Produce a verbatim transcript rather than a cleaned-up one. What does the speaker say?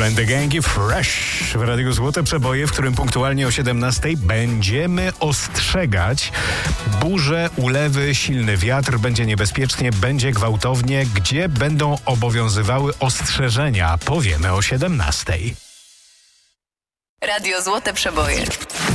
Cool and the Gang i Fresh w Radiu Złote Przeboje, w którym punktualnie o siedemnastej będziemy ostrzegać. Burze, ulewy, silny wiatr, będzie niebezpiecznie, będzie gwałtownie. Gdzie będą obowiązywały ostrzeżenia? Powiemy o siedemnastej. Radio Złote Przeboje.